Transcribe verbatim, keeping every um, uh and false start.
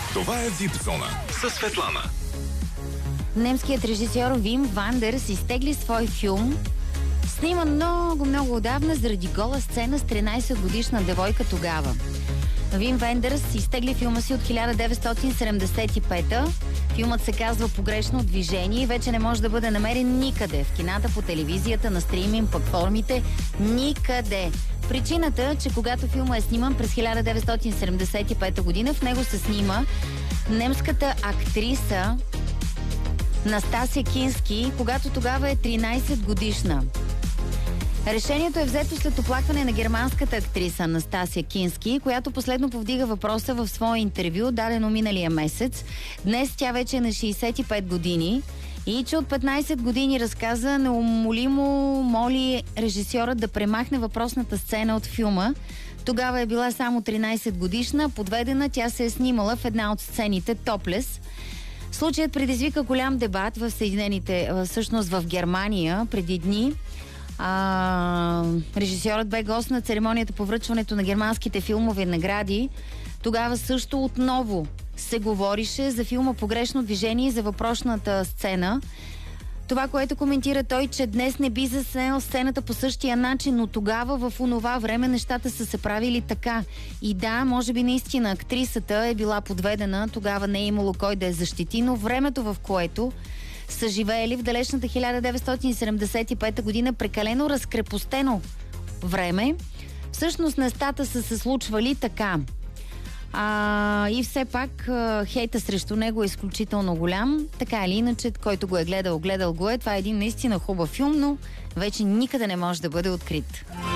Това е Випзона със Светлана. Немският режисьор Вим Вандерс изтегли свой филм, сниман много, много отдавна заради гола сцена с тринайсет годишна девойка тогава. Вим Вендерс изтегли филма си от хиляда деветстотин седемдесет и пета. Филмът се казва "Погрешно движение" и вече не може да бъде намерен никъде. В кината, по телевизията, на стриминг платформите. Никъде. Причината, че когато филма е сниман през хиляда деветстотин седемдесет и пета година, в него се снима немската актриса Настасия Кински, когато тогава е тринайсет годишна. Решението е взето след оплакване на германската актриса Настасия Кински, която последно повдига въпроса в свое интервю, дадено миналия месец. Днес тя вече е на шейсет и пет години и че от петнайсет години разказа, неумолимо моли режисьорът да премахне въпросната сцена от филма. Тогава е била само тринайсет годишна, подведена, тя се е снимала в една от сцените топлес. Случаят предизвика голям дебат в Съединените, всъщност в Германия преди дни. А, режисьорът бе гост на церемонията по връчването на германските филмови награди. Тогава също отново се говорише за филма "Погрешно движение" и за въпросната сцена. Това, което коментира той, че днес не би заснел сцената по същия начин, но тогава в онова време нещата са се правили така. И да, може би наистина актрисата е била подведена, тогава не е имало кой да я защити, но времето, в което са живеели в далечната хиляда деветстотин седемдесет и пета година, прекалено разкрепостено време, всъщност нещата са се случвали така. А, и все пак хейта срещу него е изключително голям. Така или иначе, който го е гледал, гледал го е. Това е един наистина хубав филм, но вече никъде не може да бъде открит.